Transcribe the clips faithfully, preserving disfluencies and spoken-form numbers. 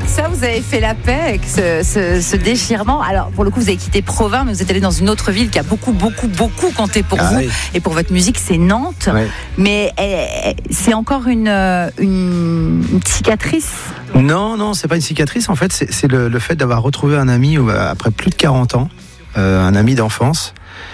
ça, vous avez fait la paix avec ce, ce, ce déchirement. Alors, pour le coup, vous avez quitté Provins, mais vous êtes allé dans une autre ville qui a beaucoup, beaucoup, beaucoup compté pour ah, vous. Oui. Et pour votre musique, c'est Nantes. Oui. Mais elle, c'est encore une, une, une cicatrice. Non, non, c'est pas une cicatrice. En fait, c'est, c'est le, le fait d'avoir retrouvé un ami après plus de quarante ans, euh, un ami d'enfance.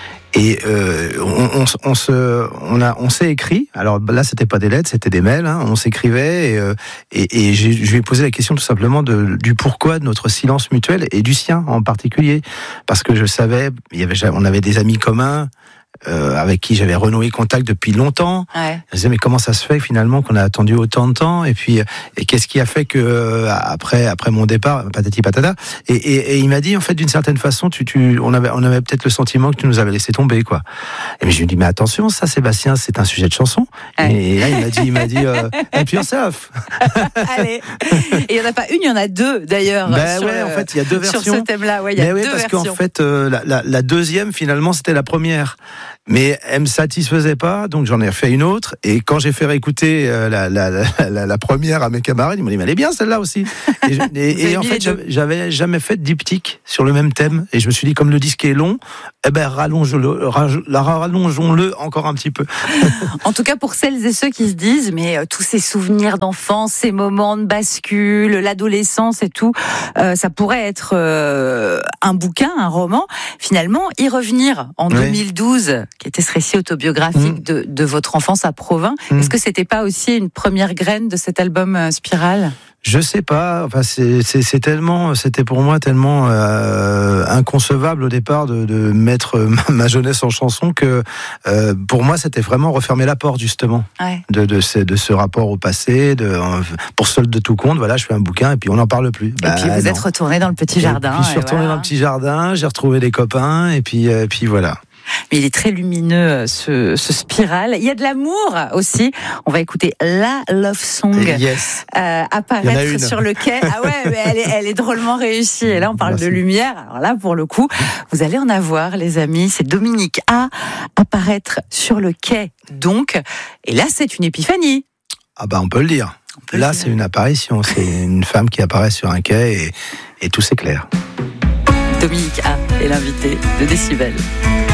Et euh, on, on, on, se, on, a, on s'est écrit. Alors là, c'était pas des lettres, c'était des mails. Hein, on s'écrivait et, euh, et, et je lui ai posé la question tout simplement de, du pourquoi de notre silence mutuel et du sien en particulier, parce que je savais, il y avait, on avait des amis communs. Euh, avec qui j'avais renoué contact depuis longtemps. Ouais. Je me disais mais comment ça se fait finalement qu'on a attendu autant de temps, et puis et qu'est-ce qui a fait que euh, après après mon départ patati patata, et, et, et il m'a dit en fait d'une certaine façon tu tu on avait on avait peut-être le sentiment que tu nous avais laissé tomber quoi. Et je lui ai dit mais attention, ça Sébastien, c'est un sujet de chanson. Ouais. Et là il m'a dit il m'a dit euh, help yourself. Allez. Et il y en a pas une, il y en a deux d'ailleurs. Ben sur ouais, le, en fait il y a deux versions sur ce thème-là. Ouais, il y a mais deux ouais, parce versions. qu'en fait euh, la, la, la deuxième finalement c'était la première. Mais elle me satisfaisait pas, donc j'en ai refait une autre. Et quand j'ai fait réécouter euh, la, la, la, la, la première à mes camarades, ils m'ont dit mais elle est bien celle-là aussi. Et, je, et, et en fait, j'avais, j'avais jamais fait de diptyque sur le même thème. Et je me suis dit comme le disque est long, eh ben rallonge-le, rallongeons-le encore un petit peu. En tout cas pour celles et ceux qui se disent mais euh, tous ces souvenirs d'enfance, ces moments de bascule, l'adolescence et tout, euh, ça pourrait être euh, un bouquin, un roman. Finalement, y revenir en oui. deux mille douze. Qui était ce récit autobiographique mmh. de, de votre enfance à Provins. Mmh. Est-ce que c'était pas aussi une première graine de cet album euh, Spirale ? Je sais pas. Enfin, c'est, c'est, c'est tellement, c'était pour moi tellement euh, inconcevable au départ de, de mettre ma, ma jeunesse en chanson que euh, pour moi c'était vraiment refermer la porte justement ouais. de, de, ce, de ce rapport au passé. De, pour solde de tout compte, voilà, je fais un bouquin et puis on n'en parle plus. Et bah, puis vous non. êtes retourné dans le petit jardin. Et puis je suis retourné voilà. dans le petit jardin, j'ai retrouvé des copains et puis, et puis voilà. Mais il est très lumineux, ce, ce Spirale. Il y a de l'amour aussi. On va écouter la love song yes. euh, apparaître sur le quai. Ah ouais, mais elle est, elle est drôlement réussie. Et là, on parle Merci. de lumière. Alors là, pour le coup, vous allez en avoir, les amis. C'est Dominique A. apparaître sur le quai. Donc, et là, c'est une épiphanie. Ah bah, on peut le dire. Peut là, le c'est dire. une apparition. C'est une femme qui apparaît sur un quai et, et tout s'éclaire. Dominique A. est l'invité de Décibel.